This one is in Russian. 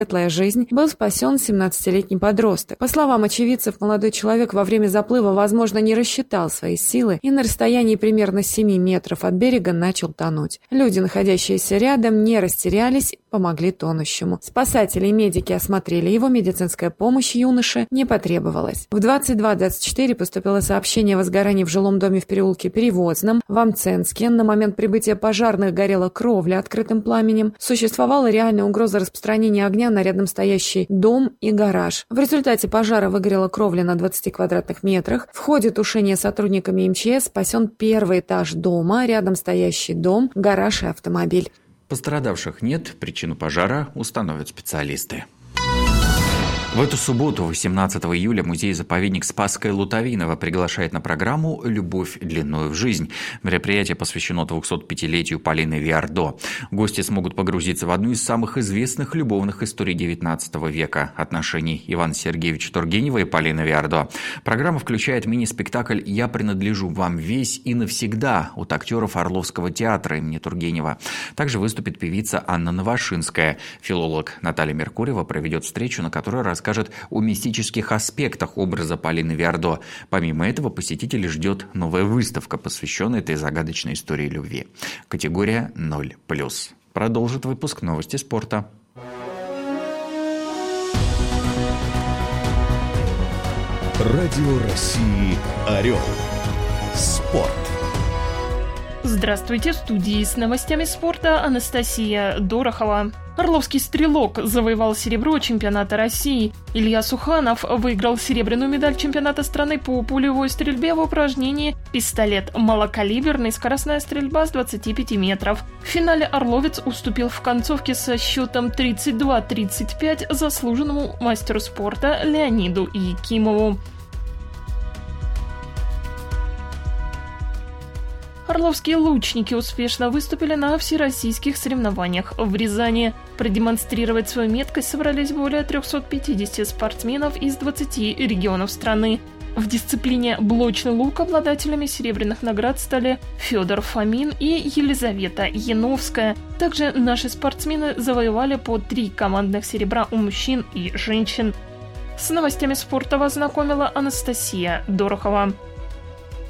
светлая жизнь, был спасен 17-летний подросток. По словам очевидцев, молодой человек во время заплыва, возможно, не рассчитал свои силы и на расстоянии примерно 7 метров от берега начал тонуть. Люди, находящиеся рядом, не растерялись, помогли тонущему. Спасатели и медики осмотрели его, медицинская помощь юноше не потребовалась. В 22:24 поступило сообщение о возгорании в жилом доме в переулке Перевозном в Амценске. На момент прибытия пожарных горела кровля открытым пламенем. Существовала реальная угроза распространения огня на рядом стоящий дом и гараж. В результате пожара выгорела кровля на 20 квадратных метрах. В ходе тушения сотрудниками МЧС спасен первый этаж дома, рядом стоящий дом, гараж и автомобиль. Пострадавших нет, причину пожара установят специалисты. В эту субботу, 18 июля, музей-заповедник Спасская Лутовиново приглашает на программу «Любовь длиною в жизнь». Мероприятие посвящено 205-летию Полины Виардо. Гости смогут погрузиться в одну из самых известных любовных историй XIX века – отношений Ивана Сергеевича Тургенева и Полины Виардо. Программа включает мини-спектакль «Я принадлежу вам весь и навсегда» от актеров Орловского театра имени Тургенева. Также выступит певица Анна Новошинская. Филолог Наталья Меркурьева проведет встречу, на которой расскажет о мистических аспектах образа Полины Виардо. Помимо этого, посетителей ждет новая выставка, посвященная этой загадочной истории любви. Категория 0+. Продолжит выпуск новости спорта. Радио России «Орел». Спорт. Здравствуйте, в студии с новостями спорта Анастасия Дорохова. Орловский стрелок завоевал серебро чемпионата России. Илья Суханов выиграл серебряную медаль чемпионата страны по пулевой стрельбе в упражнении «Пистолет. Малокалиберный. Скоростная стрельба с 25 метров». В финале орловец уступил в концовке со счетом 32-35 заслуженному мастеру спорта Леониду Якимову. Орловские лучники успешно выступили на всероссийских соревнованиях в Рязани. Продемонстрировать свою меткость собрались более 350 спортсменов из 20 регионов страны. В дисциплине блочный лук обладателями серебряных наград стали Федор Фомин и Елизавета Яновская. Также наши спортсмены завоевали по 3 командных серебра у мужчин и женщин. С новостями спорта вас знакомила Анастасия Дорохова.